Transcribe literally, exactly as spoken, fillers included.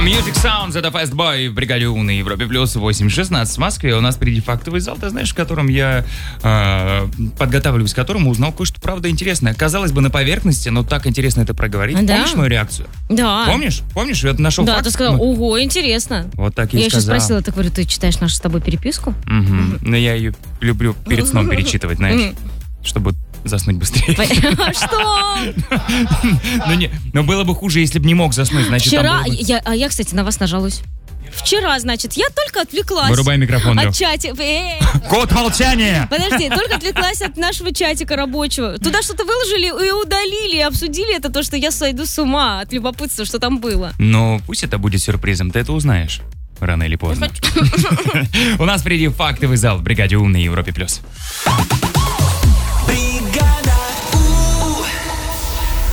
Music Sounds, это Fast Boy в бригаде У на Европе плюс восемь шестнадцать в Москве. У нас впереди фактовый зал, ты знаешь, в котором я э, подготавливаюсь, к которому узнал кое-что, правда, интересное. Казалось бы, на поверхности, но так интересно это проговорить. Да. Помнишь мою реакцию? Да. Помнишь? Помнишь? Я нашел Да, факт. ты сказал, Мы- ого, интересно. Вот так я и Я еще сказал. спросила, так говорю, ты читаешь нашу с тобой переписку? Мгм. Но я ее люблю перед сном перечитывать, знаешь, чтобы заснуть быстрее. Что? Ну, не, но было бы хуже, если бы не мог заснуть. Значит, там Вчера, было бы- я, а я, кстати, на вас нажалуюсь. Вчера, значит, я только отвлеклась. Вырубай микрофон, Лёх. От чатика. Э, Код молчания! Подожди, только отвлеклась от нашего чатика рабочего. Туда что-то выложили и удалили, и обсудили это, то, что я сойду с ума от любопытства, что там было. Но пусть это будет сюрпризом, ты это узнаешь. Рано или поздно. У нас впереди фактовый зал в бригаде У на Европе плюс.